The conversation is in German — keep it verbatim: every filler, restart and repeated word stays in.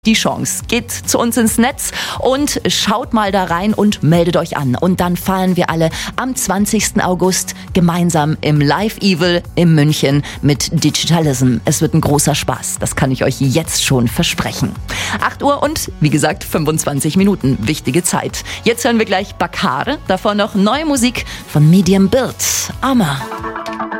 Die Chance. Geht zu uns ins Netz und schaut mal da rein und meldet euch an. Und dann feiern wir alle am zwanzigsten August gemeinsam im Live Evil in München mit Digitalism. Es wird ein großer Spaß. Das kann ich euch jetzt schon versprechen. acht Uhr und wie gesagt fünfundzwanzig Minuten. Wichtige Zeit. Jetzt hören wir gleich Bakar. Davor noch neue Musik von Medium Build. Amma.